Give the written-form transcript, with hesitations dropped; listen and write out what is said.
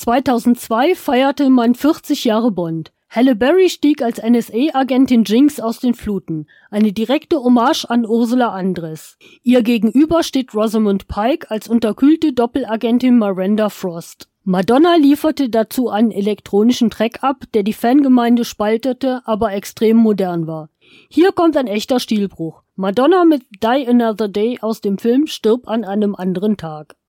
2002 feierte man 40 Jahre Bond. Halle Berry stieg als NSA-Agentin Jinx aus den Fluten, eine direkte Hommage an Ursula Andress. Ihr gegenüber steht Rosamund Pike als unterkühlte Doppelagentin Miranda Frost. Madonna lieferte dazu einen elektronischen Track ab, der die Fangemeinde spaltete, aber extrem modern war. Hier kommt ein echter Stilbruch. Madonna mit Die Another Day aus dem Film Stirb an einem anderen Tag.